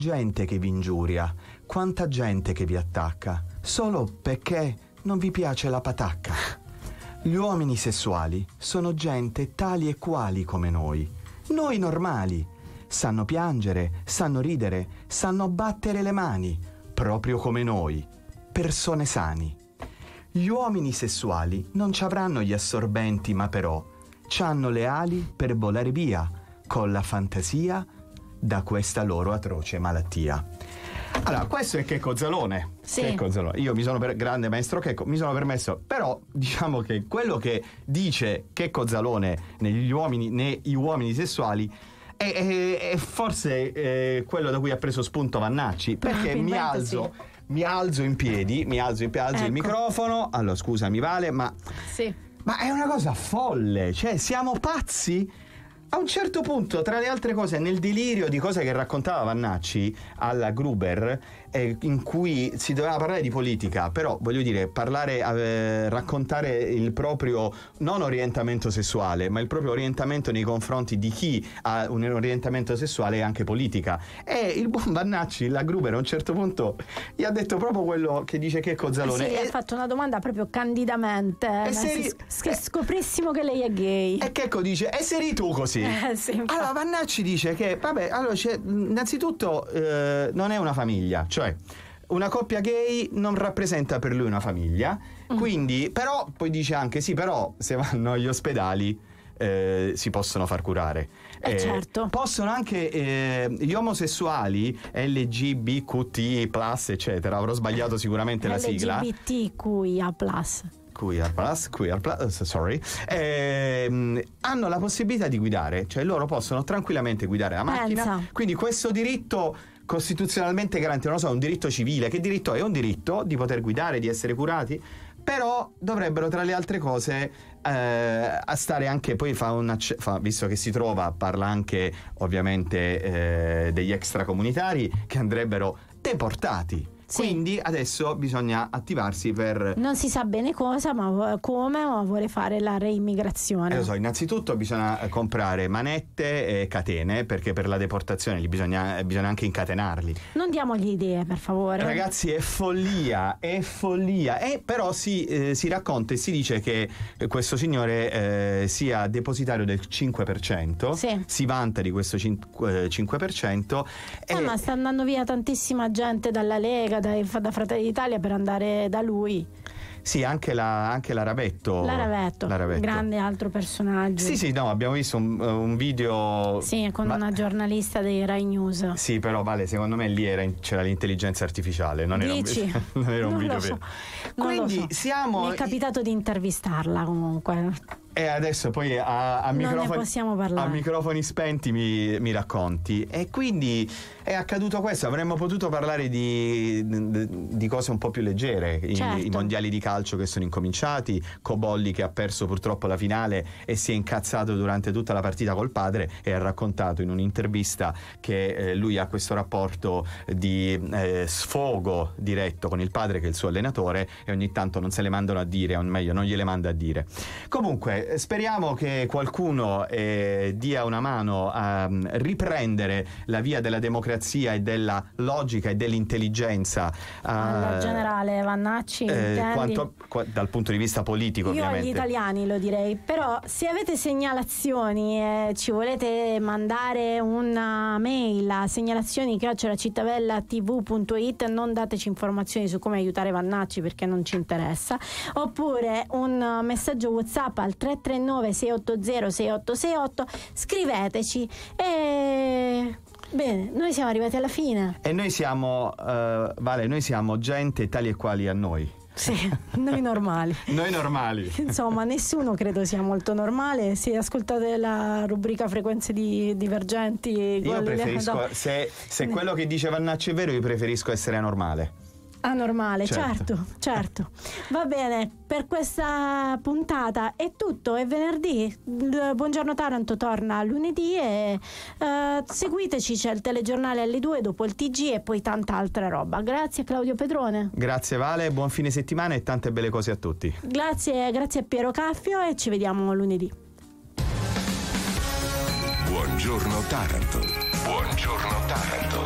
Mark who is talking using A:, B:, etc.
A: gente che vi ingiuria, quanta gente che vi attacca, solo perché non vi piace la patacca. Gli uomini sessuali sono gente tali e quali come noi normali. Sanno piangere, sanno ridere, sanno battere le mani, proprio come noi, persone sani. Gli uomini sessuali non ci avranno gli assorbenti, ma però c'hanno le ali per volare via con la fantasia da questa loro atroce malattia. Allora, questo è Checco Zalone.
B: Sì.
A: Checco Zalone. Io mi sono grande maestro Checco, mi sono permesso, però diciamo che quello che dice Checco Zalone nei uomini sessuali è forse quello da cui ha preso spunto Vannacci, perché mi alzo in piedi, alzo
B: ecco.
A: il microfono. Allora, scusami Vale, ma è una cosa folle, cioè siamo pazzi. A un certo punto, tra le altre cose, nel delirio di cose che raccontava Vannacci alla Gruber, in cui si doveva parlare di politica, però voglio dire, raccontare il proprio non orientamento sessuale, ma il proprio orientamento nei confronti di chi ha un orientamento sessuale e anche politica. E il buon Vannacci, la Gruber, a un certo punto gli ha detto proprio quello che dice Checco Zalone.
B: Sì, ha fatto una domanda proprio candidamente. Che scoprissimo che lei è gay.
A: E Checco dice: e sei tu così?
B: Sì,
A: allora Vannacci dice che innanzitutto non è una famiglia, cioè una coppia gay non rappresenta per lui una famiglia, quindi però poi dice anche sì, però se vanno agli ospedali si possono far curare.
B: Certo.
A: Possono anche gli omosessuali LGBTQ+, eccetera, avrò sbagliato sicuramente la sigla.
B: LGBTQIA+.
A: Hanno la possibilità di guidare, cioè loro possono tranquillamente guidare la macchina.
B: Pensa.
A: Quindi questo diritto costituzionalmente garantito, non so, un diritto civile. Che diritto è? Un diritto di poter guidare, di essere curati, però dovrebbero, tra le altre cose, a stare anche, poi visto che si trova, parla anche ovviamente degli extracomunitari che andrebbero deportati.
B: Sì.
A: Quindi adesso bisogna attivarsi per...
B: Non si sa bene cosa, ma come, ma vuole fare la reimmigrazione.
A: Lo so, innanzitutto bisogna comprare manette e catene, perché per la deportazione bisogna anche incatenarli.
B: Non diamogli idee, per favore.
A: Ragazzi, è follia. Però si racconta e si dice che questo signore sia depositario del 5%.
B: Sì.
A: Si vanta di questo 5%.
B: Ma sta andando via tantissima gente dalla Lega, da Fratelli d'Italia, per andare da lui.
A: Sì, anche la Ravetto.
B: La Ravetto, grande altro personaggio.
A: Sì, no, abbiamo visto un video.
B: Sì, con una giornalista dei Rai News.
A: Sì, però Vale, secondo me lì c'era l'intelligenza artificiale, non era un video vero. Quindi
B: mi è capitato di intervistarla comunque.
A: E adesso poi a microfoni spenti mi racconti. E quindi è accaduto questo. Avremmo potuto parlare di cose un po' più leggere.
B: Certo.
A: I mondiali di calcio che sono incominciati, Cobolli che ha perso purtroppo la finale e si è incazzato durante tutta la partita col padre, e ha raccontato in un'intervista che lui ha questo rapporto di sfogo diretto con il padre, che è il suo allenatore, e ogni tanto non se le mandano a dire, o meglio non gliele manda a dire. Comunque speriamo che qualcuno dia una mano a riprendere la via della democrazia e della logica e dell'intelligenza
B: al generale Vannacci,
A: dal punto di vista politico.
B: Io
A: ovviamente
B: agli italiani lo direi, però se avete segnalazioni e ci volete mandare una mail a segnalazioni@cittavellatv.it, non dateci informazioni su come aiutare Vannacci, perché non ci interessa, oppure un messaggio WhatsApp al 339 680 6868, scriveteci. E bene, noi siamo arrivati alla fine.
A: E noi siamo noi siamo gente tali e quali a noi.
B: Sì, noi normali.
A: Noi normali.
B: Insomma, nessuno credo sia molto normale. Se ascoltate la rubrica frequenze divergenti,
A: io preferisco, se quello che dice Vannacci è vero, io preferisco essere anormale.
B: Anormale, certo. Va bene, per questa puntata è tutto, è venerdì. Buongiorno Taranto torna lunedì e seguiteci, c'è il telegiornale alle 2 dopo il TG e poi tanta altra roba. Grazie Claudio Pedrone.
A: Grazie Vale, buon fine settimana e tante belle cose a tutti.
B: Grazie a Piero Caffio e ci vediamo lunedì.
C: Buongiorno Taranto. Buongiorno Taranto.